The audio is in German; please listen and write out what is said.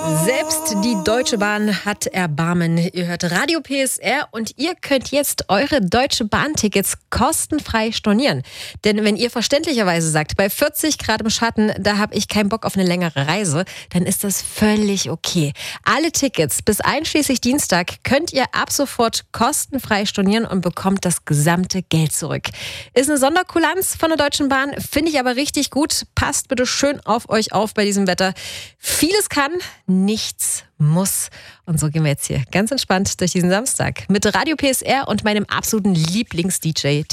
Selbst die Deutsche Bahn hat Erbarmen. Ihr hört Radio PSR und ihr könnt jetzt eure Deutsche Bahn-Tickets kostenfrei stornieren. Denn wenn ihr verständlicherweise sagt, bei 40 Grad im Schatten, da habe ich keinen Bock auf eine längere Reise, dann ist das völlig okay. Alle Tickets bis einschließlich Dienstag könnt ihr ab sofort kostenfrei stornieren und bekommt das gesamte Geld zurück. Ist eine Sonderkulanz von der Deutschen Bahn, finde ich aber richtig gut. Passt bitte schön auf euch auf bei diesem Wetter. Vieles kann, nichts muss. Und so gehen wir jetzt hier ganz entspannt durch diesen Samstag mit Radio PSR und meinem absoluten Lieblings-DJ